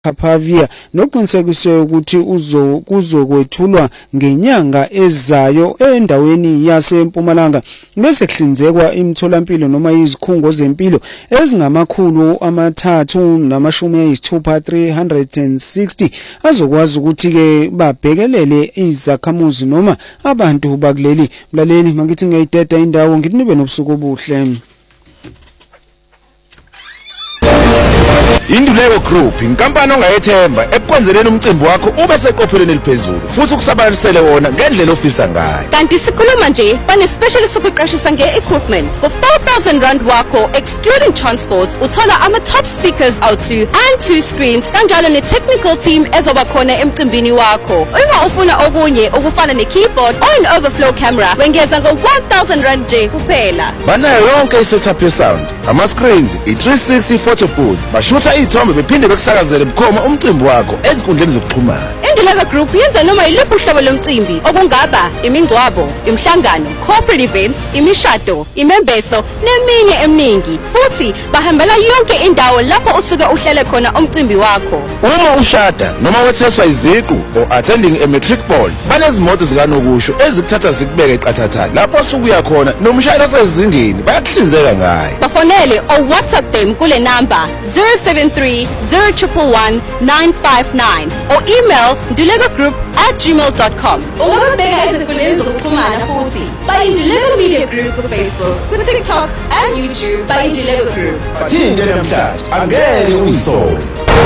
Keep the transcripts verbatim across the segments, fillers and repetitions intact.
Carpavia nokuqinisekiswe ukuthi uzo kuzokwethulwa ngenyanga ezayo endaweni yaseMpumalanga bese kuhlinzekwa imitholampilo noma izikhungo zempilo ezingamakhulu amathathu namashumi ayisithupha three hundred sixty azokwazi ukuthi ke babhekelele izakhamuzi noma abantu bakuleli mlaleli mangithi ngiyideda indawo ngithi nibe nobusuku obuhle. Induleko Group inkampani ongayethemba ekwenzeleni umcimbi wakho ube seqophelweni eliphezulu futhi ukusabalisele wona ngendlela ofisa ngayo. Kanti sikhuluma nje bane special sokuqashisa nge-equipment for four thousand rand wakho excluding transport uthola ama top speakers out two and two screens kanjalo ne-technical team ezoba khona emcimbini wakho. Uma ufuna okunye okufana ne-keyboard or an overflow camera wengeza ngo one thousand rand nje kuphela. Banayo yonke i-setup ye-sound, ama-screens, i-three sixty photo booth, bashutha ithombe bephinde bekusakazele bukhoma umcimbi wakho ezinkundleni zokuxhumana. Induleko Group yenza noma yiluphi uhlobo lomcimbi okungaba imingcwabo, imhlangano, corporate events, imishado, imembeso neminye eminingi futhi bahambela yonke indawo lapho usuke uhlele khona umcimbi wakho. Uma ushada noma wetheswa iziqu or attending a matric ball banezimoto zikanokusho ezikuthatha zikubeke eqathatha lapho usukuya khona nomshayeli osezingeni bayakuhlinzeka ngayo. Bafonele or WhatsApp them kule number zero seven three zero one one nine five nine or email ndulekogroup at gmail dot com. Ungababheka ezinkundleni zokuxhumana futhi by Induleko Media Group ku Facebook, ku TikTok and YouTube by Induleko Group. Bathinte namhlanje angeke uyisole.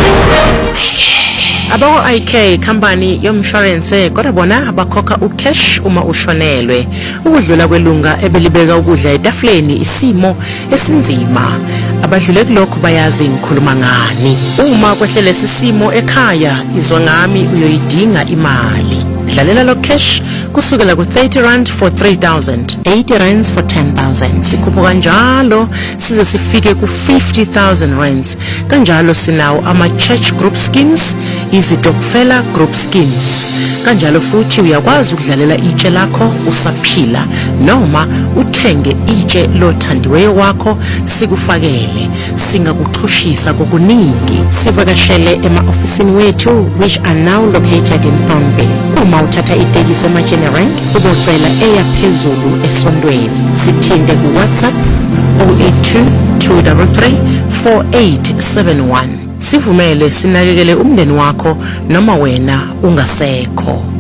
Abawo I K company yomshwarense kodwa bona abakhokha ucash uma ushonelwe ukudlula kwelunga ebelibeka ukudla etafuleni isimo esinzima abadlule kulokho bayazi ngikhuluma ngani uma kwehlele sisimo ekhaya izwa ngami uyoyidinga imali dlalela lo cash kusukela ku thirty rand for three thousand, eighty rands for ten thousand. Sikhuphuka kanjalo size sifike ku fifty thousand rands. Kanjalo sinawo ama church group schemes, izitokfela group schemes. Kanjalo futhi uyakwazi ukudlalela itshe lakho usaphila noma uthenge itshe lothandiweyo wakho sikufakele singakuxhushisa kokuningi. Sivakashele ema-ofisini wethu which are now located in Thornville. Uma uthatha itekisi ema-General Rank ubocela eya phezulu esondweni sithinte ku WhatsApp zero eight two two three three four eight seven one. Sivumele sinakekele umndeni wakho noma wena ungasekho.